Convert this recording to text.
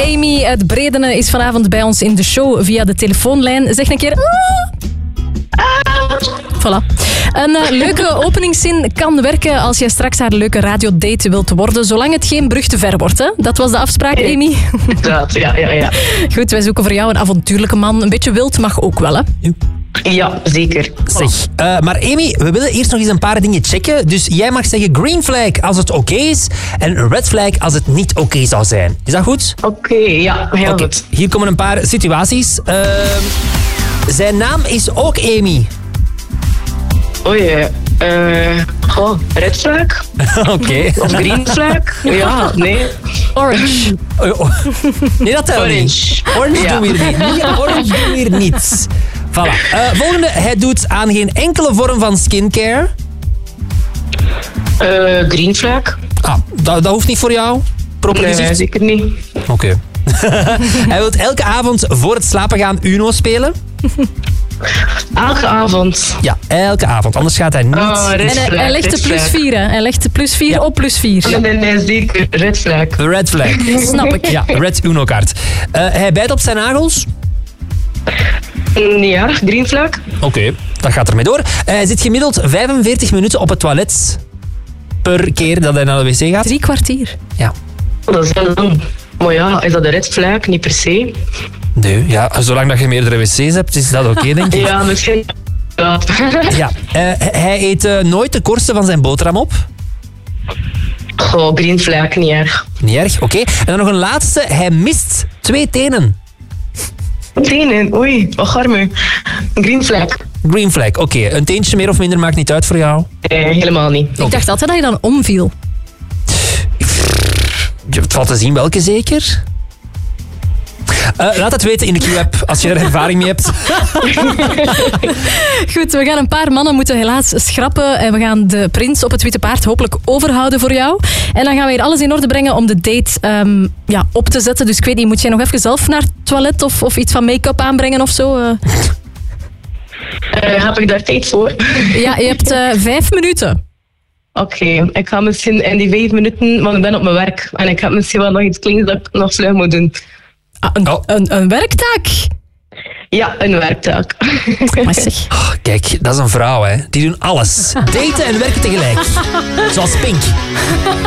Amy uit Bredene is vanavond bij ons in de show via de telefoonlijn. Zeg een keer... Voilà. Een leuke openingszin kan werken als jij straks haar leuke radiodate wilt worden, zolang het geen brug te ver wordt. Hè? Dat was de afspraak, Amy. Inderdaad, ja. Goed, wij zoeken voor jou een avontuurlijke man. Een beetje wild mag ook wel, hè? Ja, zeker. Zeg, maar Amy, we willen eerst nog eens een paar dingen checken. Dus jij mag zeggen green flag als het oké is en red flag als het niet oké zou zijn. Is dat goed? Oké, ja, heel goed. Hier komen een paar situaties. Zijn naam is ook Amy. Oei, red flag? Oké. Of green flag? Ja, nee. Orange. Nee, dat telt Orange. niet. Orange Ja. doen we hier niet. Nee, orange doen we hier niet. Voilà. Volgende. Hij doet aan geen enkele vorm van skincare. Green flag? Dat hoeft niet voor jou. Proper Nee, gezicht. zeker niet. Oké. Hij wil elke avond voor het slapen gaan Uno spelen. Elke avond. Ja, elke avond. Anders gaat hij niet. Red En flag, hij legt de red plus flag. 4, hè? Hij legt de plus 4 Ja. op plus 4. Nee, zeker. Red flag. Red flag. Snap ik. Ja, red Uno-kaart. Hij bijt op zijn nagels. Ja, green flag? Oké, dat gaat ermee door. Hij zit gemiddeld 45 minuten op het toilet per keer dat hij naar de wc gaat. 3 kwartier. Ja. Dat is wel lang. Maar ja, is dat een red flag? Niet per se. Nee, ja, zolang dat je meerdere wc's hebt, is dat oké, denk ik. Ja, misschien. Ja. Ja. Hij eet nooit de korsten van zijn boterham op. Goh, green flag, niet erg. Niet erg, oké. En dan nog een laatste. Hij mist 2 tenen. Tenen, oei, wat garme. Green flag? Green flag, oké. Een teentje meer of minder maakt niet uit voor jou. Helemaal niet. Ik dacht altijd dat je dan omviel. Het valt te zien welke zeker. Laat het weten in de Q-app als je er ervaring mee hebt. Goed, we gaan een paar mannen moeten helaas schrappen. En we gaan de prins op het witte paard hopelijk overhouden voor jou. En dan gaan we hier alles in orde brengen om de date op te zetten. Dus ik weet niet, moet jij nog even zelf naar het toilet of iets van make-up aanbrengen of zo? Heb ik daar tijd voor? Ja, je hebt 5 minuten. Oké, ik ga misschien in die 5 minuten, want ik ben op mijn werk. En ik heb misschien wel nog iets kleins dat ik nog vlug moet doen. Een werktaak? Ja, een werktaak. Maar zeg. Oh, kijk, dat is een vrouw, hè. Die doen alles. Daten en werken tegelijk. Zoals Pink.